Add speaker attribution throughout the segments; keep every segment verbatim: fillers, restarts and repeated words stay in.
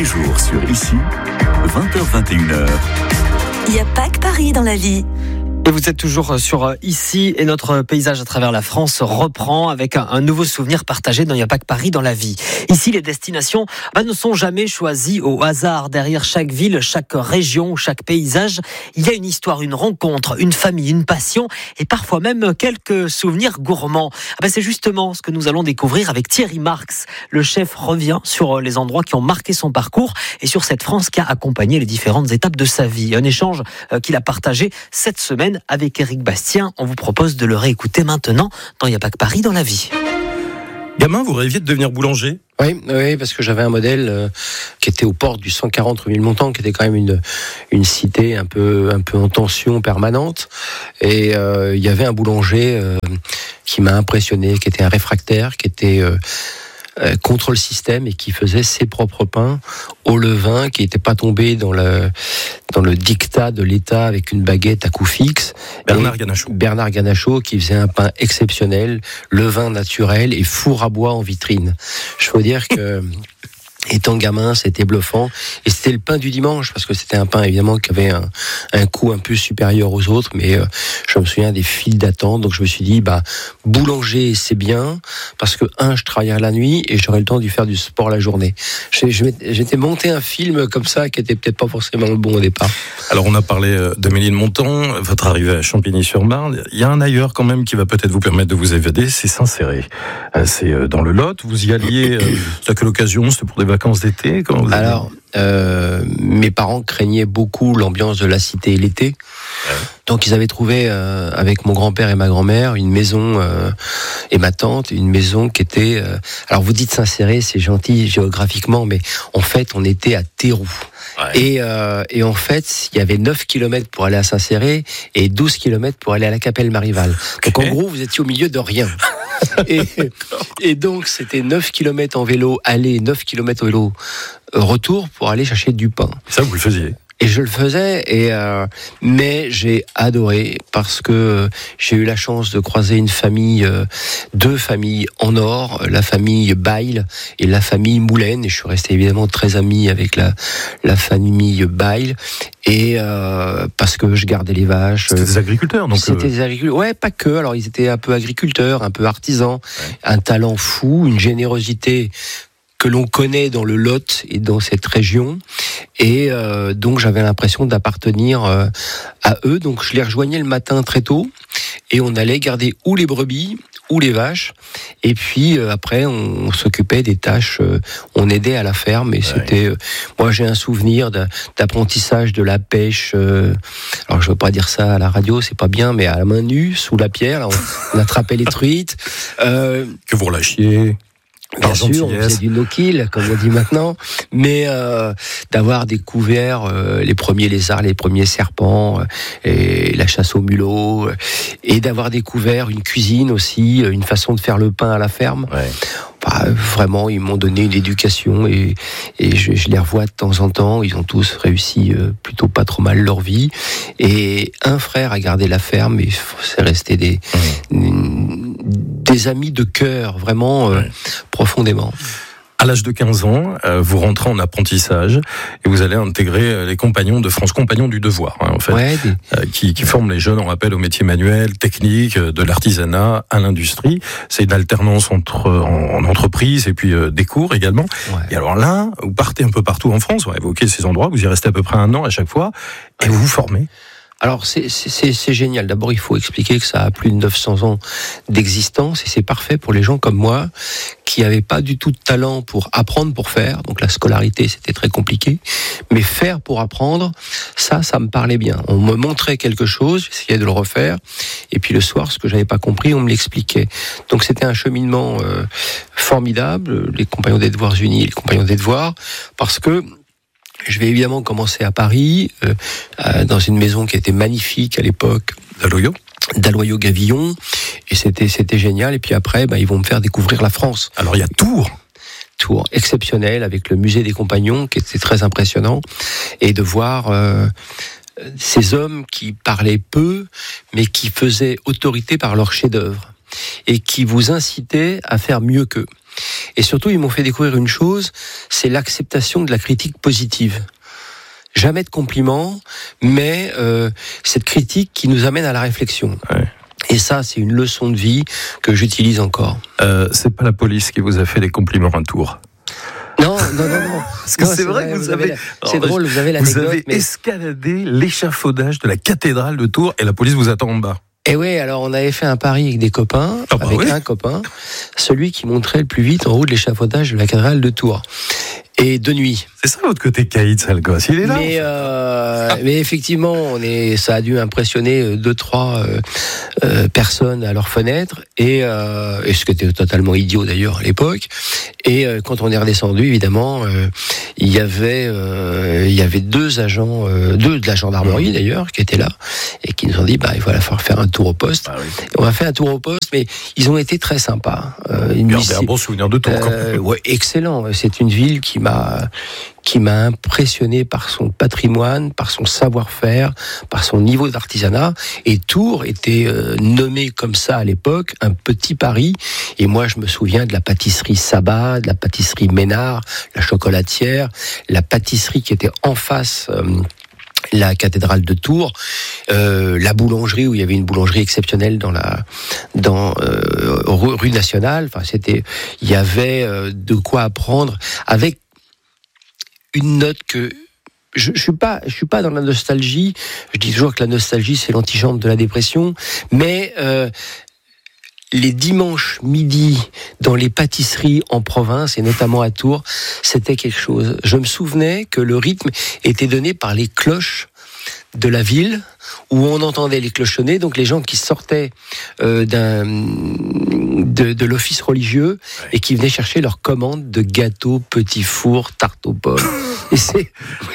Speaker 1: jours sur Ici, vingt heures vingt et une heures.
Speaker 2: Il n'y a pas que Paris dans la vie.
Speaker 3: Et vous êtes toujours sur Ici et notre paysage à travers la France reprend avec un, un nouveau souvenir partagé dans Il n'y a pas que Paris dans la vie. Ici, les destinations bah, ne sont jamais choisies au hasard. Derrière chaque ville, chaque région, chaque paysage, il y a une histoire, une rencontre, une famille, une passion et parfois même quelques souvenirs gourmands. Ah bah, c'est justement ce que nous allons découvrir avec Thierry Marx. Le chef revient sur les endroits qui ont marqué son parcours et sur cette France qui a accompagné les différentes étapes de sa vie. Un échange qu'il a partagé cette semaine avec Éric Bastien. On vous propose de le réécouter maintenant dans Il n'y a pas que Paris dans la vie.
Speaker 4: Gamin, vous rêviez de devenir boulanger ?
Speaker 5: Oui, oui, parce que j'avais un modèle euh, qui était aux portes du cent quarante rue Ménilmontant, qui était quand même une une cité un peu un peu en tension permanente. Et euh, il y avait un boulanger euh, qui m'a impressionné, qui était un réfractaire, qui était euh, euh, contre le système et qui faisait ses propres pains au levain, qui n'était pas tombé dans le dans le diktat de l'État avec une baguette à coup fixe.
Speaker 4: Bernard Ganachot.
Speaker 5: Bernard Ganachot qui faisait un pain exceptionnel, levain naturel et four à bois en vitrine. Je peux dire que étant gamin, c'était bluffant. Et c'était le pain du dimanche, parce que c'était un pain, évidemment, qui avait un, un coût un peu supérieur aux autres. Mais euh, je me souviens des files d'attente. Donc je me suis dit, bah, boulanger, c'est bien, parce que, un, je travaillais la nuit et j'aurais le temps de faire du sport la journée. J'ai, j'étais monté un film comme ça, qui était peut-être pas forcément le bon au départ.
Speaker 4: Alors, on a parlé de Ménilmontant, votre arrivée à Champigny-sur-Marne. Il y a un ailleurs, quand même, qui va peut-être vous permettre de vous évader, c'est Saint-Céré. C'est dans le Lot. Vous y alliez, c'est à quelle occasion? C'était pour des vacances d'été? Comment vous
Speaker 5: Alors, euh, mes parents craignaient beaucoup l'ambiance de la cité l'été. Ouais. Donc, ils avaient trouvé, euh, avec mon grand-père et ma grand-mère, une maison, euh, et ma tante, une maison qui était... Euh, alors, vous dites Saint-Céré, c'est gentil géographiquement, mais en fait, on était à Théroux. Ouais. Et, euh, et en fait, il y avait neuf kilomètres pour aller à Saint-Céré et douze kilomètres pour aller à la Capelle Marival. Okay. Donc, en gros, vous étiez au milieu de rien. et, et donc, c'était neuf kilomètres en vélo aller, neuf kilomètres en vélo retour pour aller chercher du pain.
Speaker 4: Ça, vous le faisiez?
Speaker 5: Et je le faisais, et euh, mais j'ai adoré parce que j'ai eu la chance de croiser une famille, euh, deux familles en or, la famille Bail et la famille Moulin. Et je suis resté évidemment très ami avec la la famille Bail. Et euh, parce que je gardais les vaches.
Speaker 4: C'était des agriculteurs, donc.
Speaker 5: C'était
Speaker 4: euh...
Speaker 5: des agriculteurs. Ouais, pas que. Alors ils étaient un peu agriculteurs, un peu artisans, ouais. Un talent fou, une générosité que l'on connaît dans le Lot et dans cette région, et euh, donc j'avais l'impression d'appartenir euh, à eux. Donc je les rejoignais le matin très tôt, et on allait garder ou les brebis ou les vaches, et puis euh, après on, on s'occupait des tâches, euh, on aidait à la ferme, et ouais. C'était, euh, moi j'ai un souvenir d'apprentissage de la pêche. Euh, alors je veux pas dire ça à la radio, c'est pas bien, mais à la main nue sous la pierre, là, on, on attrapait les truites.
Speaker 4: Euh, que vous relâchiez.
Speaker 5: Bien sûr, on faisait du no-kill, comme on dit maintenant, mais euh, d'avoir découvert euh, les premiers lézards, les premiers serpents, euh, et la chasse au mulot, euh, et d'avoir découvert une cuisine aussi, une façon de faire le pain à la ferme. Ouais. Bah, vraiment, ils m'ont donné une éducation, et, et je, je les revois de temps en temps. Ils ont tous réussi euh, plutôt pas trop mal leur vie. Et un frère a gardé la ferme, et c'est resté des... Ouais. des amis de cœur, vraiment euh, ouais. profondément.
Speaker 4: À l'âge de quinze ans, euh, vous rentrez en apprentissage et vous allez intégrer les compagnons de France, compagnons du devoir, hein, en fait,
Speaker 5: ouais, des...
Speaker 4: euh, qui, qui forment les jeunes en rappel au métier manuel, technique, de l'artisanat à l'industrie. C'est une alternance entre en, en entreprise et puis euh, des cours également. Ouais. Et alors là, vous partez un peu partout en France, on va évoquer ces endroits, vous y restez à peu près un an à chaque fois, et vous vous formez.
Speaker 5: Alors c'est, c'est, c'est génial. D'abord, il faut expliquer que ça a plus de neuf cents ans d'existence, et c'est parfait pour les gens comme moi qui n'avaient pas du tout de talent pour apprendre pour faire. Donc la scolarité, c'était très compliqué. Mais faire pour apprendre, ça, ça me parlait bien. On me montrait quelque chose, j'essayais de le refaire, et puis le soir, ce que j'avais pas compris, on me l'expliquait. Donc c'était un cheminement euh, formidable, les compagnons des Devoirs Unis et les compagnons des Devoirs, parce que je vais évidemment commencer à Paris, euh, euh, dans une maison qui était magnifique à l'époque.
Speaker 4: D'Aloyau
Speaker 5: D'Aloyau-Gavillon. Et c'était, c'était génial. Et puis après, bah, ils vont me faire découvrir la France.
Speaker 4: Alors il y a Tours.
Speaker 5: Tours exceptionnel, avec le musée des compagnons, qui était très impressionnant. Et de voir euh, ces hommes qui parlaient peu, mais qui faisaient autorité par leur chef-d'œuvre. Et qui vous incitaient à faire mieux qu'eux. Et surtout, ils m'ont fait découvrir une chose, c'est l'acceptation de la critique positive. Jamais de compliments, mais euh, cette critique qui nous amène à la réflexion.
Speaker 4: Ouais.
Speaker 5: Et ça, c'est une leçon de vie que j'utilise encore.
Speaker 4: Euh, c'est pas la police qui vous a fait des compliments à Tours?
Speaker 5: Non, non, non, non.
Speaker 4: Parce que
Speaker 5: non,
Speaker 4: c'est vrai, vrai que vous, vous avez... avez
Speaker 5: c'est Alors, drôle, vous avez
Speaker 4: Vous
Speaker 5: l'anecdote.
Speaker 4: avez
Speaker 5: mais...
Speaker 4: escaladé l'échafaudage de la cathédrale de Tours et la police vous attend en bas.
Speaker 5: Et oui, alors on avait fait un pari avec des copains,
Speaker 4: ah bah
Speaker 5: avec
Speaker 4: oui.
Speaker 5: un copain, celui qui montrait le plus vite en haut de l'échafaudage de la cathédrale de Tours. Et de nuit.
Speaker 4: C'est ça votre côté caïd, ça, le gosse, il est là.
Speaker 5: Mais, euh, mais effectivement, on est, ça a dû impressionner deux, trois euh, euh, personnes à leur fenêtre, et, euh, et ce qui était totalement idiot d'ailleurs à l'époque. Et euh, quand on est redescendu, évidemment, euh, il y avait, euh, il y avait deux agents, euh, deux de la gendarmerie d'ailleurs, qui étaient là et qui nous ont dit, bah il va falloir faire un tour au poste. Ah oui. On a fait un tour au poste, mais ils ont été très sympas.
Speaker 4: Euh, il y a un bon souvenir de Tours.
Speaker 5: Euh, ouais, excellent. C'est une ville qui m'a qui m'a impressionné par son patrimoine, par son savoir-faire, par son niveau d'artisanat. Et Tours était euh, nommé comme ça à l'époque, un petit Paris. Et moi, je me souviens de la pâtisserie Sabat, de la pâtisserie Ménard, la chocolatière, la pâtisserie qui était en face... Euh, la cathédrale de Tours, euh, la boulangerie où il y avait une boulangerie exceptionnelle dans la dans euh, rue nationale. Enfin, c'était, il y avait euh, de quoi apprendre avec une note que je, je suis pas, je suis pas dans la nostalgie. Je dis toujours que la nostalgie c'est l'antichambre de la dépression, mais euh, les dimanches midi dans les pâtisseries en province et notamment à Tours, c'était quelque chose. Je me souvenais que le rythme était donné par les cloches de la ville où on entendait les clochonner, donc les gens qui sortaient euh, d'un, de, de l'office religieux et qui venaient chercher leurs commandes de gâteaux, petits fours, tartes aux pommes. Et c'est,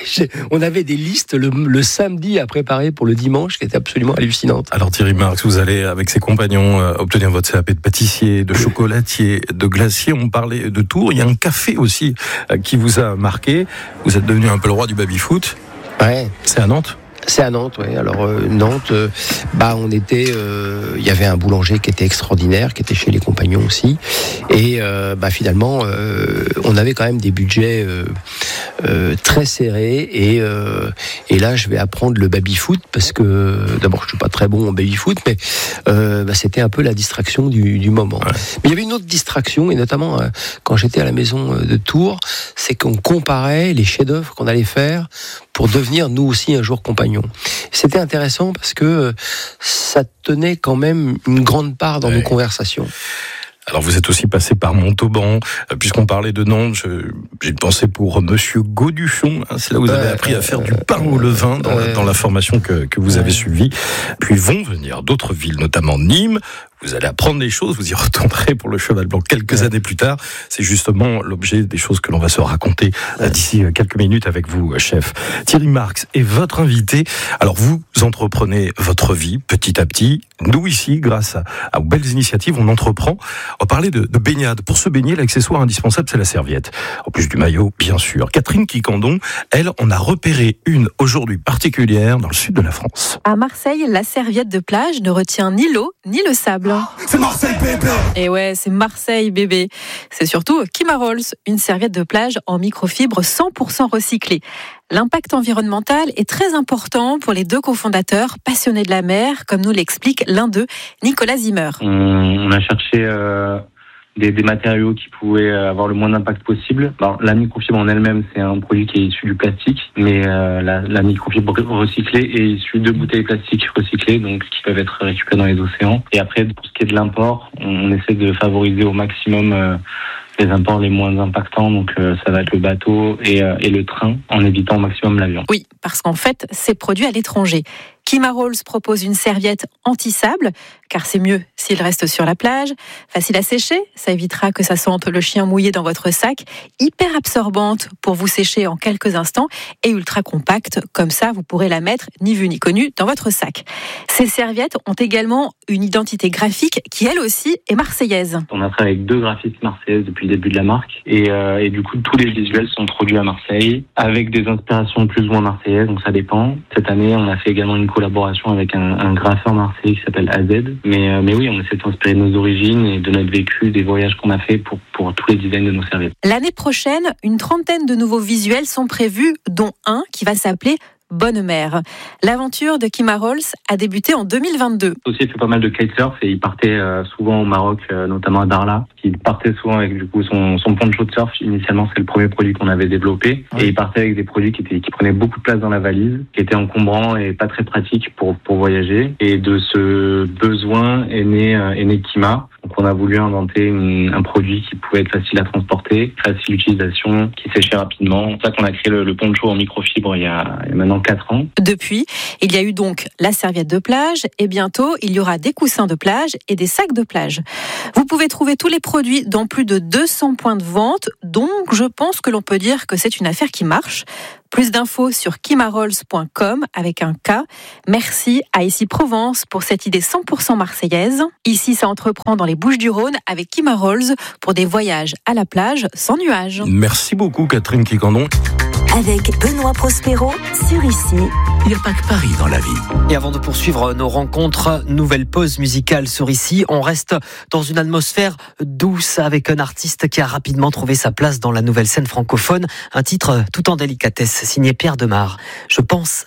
Speaker 5: on avait des listes le, le samedi à préparer pour le dimanche qui étaient absolument hallucinantes.
Speaker 4: Alors Thierry Marx, vous allez avec ses compagnons euh, obtenir votre C A P de pâtissier, de chocolatier, de glacier. On parlait de Tours. Il y a un café aussi euh, qui vous a marqué. Vous êtes devenu un peu le roi du baby-foot.
Speaker 5: Ouais.
Speaker 4: C'est à Nantes ?
Speaker 5: C'est à Nantes, oui. Alors euh, Nantes, euh, bah on était, il euh, y avait un boulanger qui était extraordinaire, qui était chez les compagnons aussi, et euh, bah finalement, euh, on avait quand même des budgets euh, euh, très serrés, et euh, et là je vais apprendre le baby foot parce que d'abord je suis pas très bon en baby foot, mais euh, bah, c'était un peu la distraction du, du moment. Ouais. Mais il y avait une autre distraction, et notamment euh, quand j'étais à la maison de Tours, c'est qu'on comparait les chefs-d'œuvre qu'on allait faire pour devenir nous aussi un jour compagnons. C'était intéressant parce que ça tenait quand même une grande part dans ouais. nos conversations.
Speaker 4: Alors vous êtes aussi passé par Montauban, puisqu'on parlait de Nantes, je, j'ai une pensée pour Monsieur Gauduchon, hein, c'est là où vous avez euh, appris à faire euh, du pain au levain dans, euh, dans la formation que, que vous avez euh, suivie. Puis vont venir d'autres villes, notamment Nîmes. Vous allez apprendre des choses, vous y retournerez pour le Cheval Blanc quelques ouais. années plus tard. C'est justement l'objet des choses que l'on va se raconter ouais. d'ici quelques minutes avec vous, chef. Thierry Marx est votre invité. Alors vous entreprenez votre vie petit à petit. Nous ici, grâce à, à aux belles initiatives, on entreprend. On va parler de, de baignade. Pour se baigner, l'accessoire indispensable, c'est la serviette. En plus du maillot, bien sûr. Catherine Quicandon, elle, on a repéré une aujourd'hui particulière dans le sud de la France.
Speaker 6: À Marseille, la serviette de plage ne retient ni l'eau ni le sable.
Speaker 7: C'est Marseille bébé.
Speaker 6: Et ouais, c'est Marseille bébé. C'est surtout Kimarolls, une serviette de plage en microfibre cent pour cent recyclée. L'impact environnemental est très important pour les deux cofondateurs passionnés de la mer, comme nous l'explique l'un d'eux, Nicolas Zimmer.
Speaker 8: On a cherché euh, des, des matériaux qui pouvaient avoir le moins d'impact possible. Alors, la microfibre en elle-même, c'est un produit qui est issu du plastique, mais euh, la, la microfibre recyclée est issue de bouteilles plastiques recyclées, donc qui peuvent être récupérées dans les océans. Et après, pour ce qui est de l'import, on, on essaie de favoriser au maximum euh, les imports les moins impactants, donc euh, ça va être le bateau et, euh, et le train, en évitant au maximum l'avion.
Speaker 6: Oui, parce qu'en fait, c'est produit à l'étranger. Kimarolls propose une serviette anti-sable, car c'est mieux s'il reste sur la plage. Facile à sécher, ça évitera que ça sente le chien mouillé dans votre sac. Hyper absorbante pour vous sécher en quelques instants et ultra compacte, comme ça vous pourrez la mettre ni vu ni connu dans votre sac. Ces serviettes ont également une identité graphique qui elle aussi est marseillaise.
Speaker 8: On a travaillé avec deux graphistes marseillaises depuis le début de la marque et, euh, et du coup tous les visuels sont produits à Marseille avec des inspirations plus ou moins marseillaises, donc ça dépend. Cette année on a fait également une collaboration avec un, un graffeur marseillais qui s'appelle A Z. Mais, euh, mais oui, on essaie de s'inspirer de nos origines et de notre vécu, des voyages qu'on a fait pour, pour tous les designs de nos serviettes.
Speaker 6: L'année prochaine, une trentaine de nouveaux visuels sont prévus, dont un qui va s'appeler Bonne Mère. L'aventure de Kim Harolz a débuté en deux mille vingt-deux.
Speaker 8: Aussi, il fait pas mal de kitesurf et il partait euh, souvent au Maroc, euh, notamment à Darla. Il partait souvent avec du coup son, son poncho de surf. Initialement, c'est le premier produit qu'on avait développé. Ouais. Et il partait avec des produits qui, étaient, qui prenaient beaucoup de place dans la valise, qui étaient encombrants et pas très pratiques pour, pour voyager. Et de ce besoin est né, euh, est né Kima. Donc on a voulu inventer une, un produit qui pouvait être facile à transporter, facile d'utilisation, qui séchait rapidement. C'est pour ça qu'on a créé le, le poncho en microfibre il y a, il y a maintenant quatre ans.
Speaker 6: Depuis, il y a eu donc la serviette de plage et bientôt il y aura des coussins de plage et des sacs de plage. Vous pouvez trouver tous les produits dans plus de deux cents points de vente, donc je pense que l'on peut dire que c'est une affaire qui marche. Plus d'infos sur kim harolz point com avec un K. Merci à Ici Provence pour cette idée cent pour cent marseillaise. Ici, ça entreprend dans les Bouches-du-Rhône avec Kim Harolz pour des voyages à la plage sans nuages.
Speaker 4: Merci beaucoup Catherine Quicandon.
Speaker 2: Avec Benoît Prospero sur Ici.
Speaker 1: Il n'y a pas que Paris dans la vie.
Speaker 3: Et avant de poursuivre nos rencontres, nouvelle pause musicale sur Ici. On reste dans une atmosphère douce avec un artiste qui a rapidement trouvé sa place dans la nouvelle scène francophone. Un titre tout en délicatesse, signé Pierre Demar. Je pense